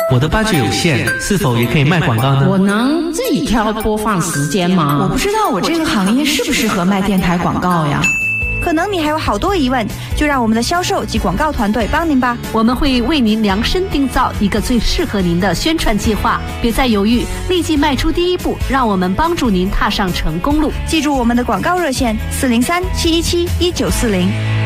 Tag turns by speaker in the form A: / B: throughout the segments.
A: 我的budget有限，是否也可以卖广告呢？
B: 我能自己挑播放时间吗？
C: 我不知道我这个行业适不适合卖电台广告呀。
D: 可能你还有好多疑问，就让我们的销售及广告团队帮您吧。
E: 我们会为您量身定造一个最适合您的宣传计划，别再犹豫，立即迈出第一步，让我们帮助您踏上成功路。
D: 记住我们的广告热线403-717-1940。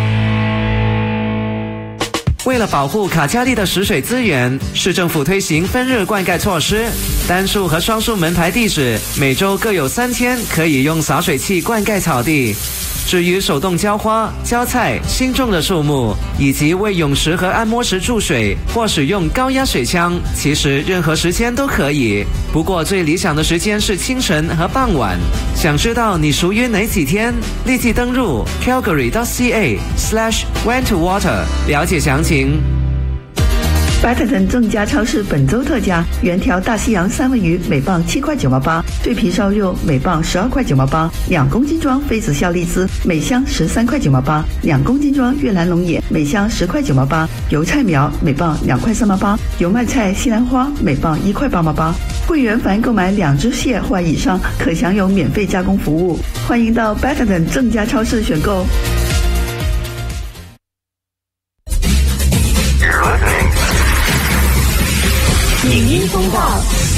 F: 为了保护卡加利的食水资源，市政府推行分日灌溉措施，单数和双数门牌地址每周各有3天可以用洒水器灌溉草地。至于手动浇花、浇菜、新种的树木，以及为泳池和按摩池注水或使用高压水枪，其实任何时间都可以。不过最理想的时间是清晨和傍晚。想知道你属于哪几天？立即登入 calgary.ca/when-to-water 了解详情。
G: Betterton 正佳超市本周特价：原条大西洋三文鱼每磅7块98，脆皮烧肉每磅12块98，2公斤装妃子笑荔枝每箱13块98，2公斤装越南龙眼每箱10块98，油菜苗每磅2块388，油麦菜、西兰花每磅1块888。会员凡购买2只蟹或以上，可享有免费加工服务。欢迎到 Betterton 正佳超市选购。
H: 影音风暴。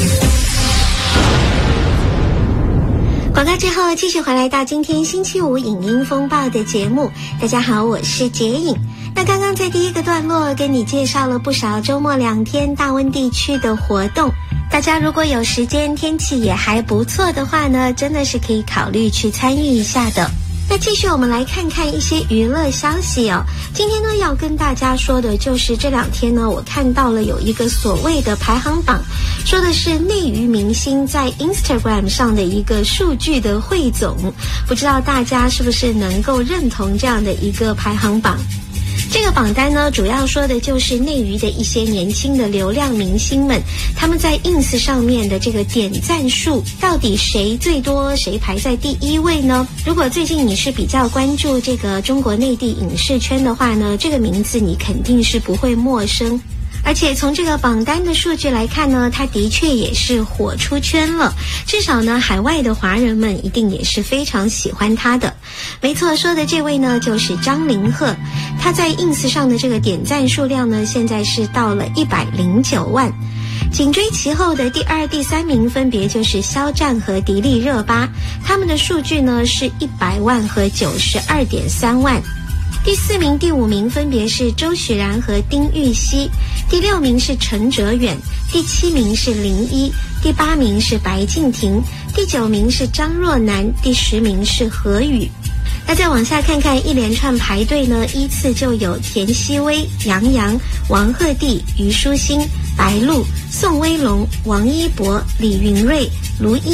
H: 广告之后继续回来到今天星期五影音风暴的节目。大家好，我是洁影。那刚刚在第一个段落跟你介绍了不少周末2天大温地区的活动，大家如果有时间，天气也还不错的话呢，真的是可以考虑去参与一下的。那继续我们来看看一些娱乐消息哦。今天呢要跟大家说的就是这2天呢，我看到了有一个所谓的排行榜，说的是内娱明星在 Instagram 上的一个数据的汇总，不知道大家是不是能够认同这样的一个排行榜。这个榜单呢，主要说的就是内娱的一些年轻的流量明星们，他们在 ins 上面的这个点赞数，到底谁最多，谁排在第1位呢？如果最近你是比较关注这个中国内地影视圈的话呢，这个名字你肯定是不会陌生。而且从这个榜单的数据来看呢，它的确也是火出圈了，至少呢海外的华人们一定也是非常喜欢他的。没错，说的这位呢就是张凌赫，他在 ins 上的这个点赞数量呢现在是到了109万。紧追其后的第2、第3名分别就是肖战和迪丽热巴，他们的数据呢是100万和92.3万。第4名、第5名分别是周许然和丁禹兮，第6名是陈哲远，第7名是林一，第8名是白敬亭，第9名是张若楠，第10名是何宇。那再往下看看一连串排队呢，依次就有田曦薇、杨洋、王鹤棣、虞书欣、白鹿、宋威龙、王一博、李云瑞、卢毅